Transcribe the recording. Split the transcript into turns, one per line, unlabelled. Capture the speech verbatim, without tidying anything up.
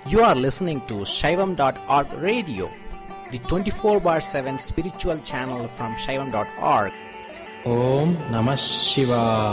You are listening to Shaivam dot org radio, the twenty-four bar seven spiritual channel from Shaivam dot org.
Om Namah Shivaya.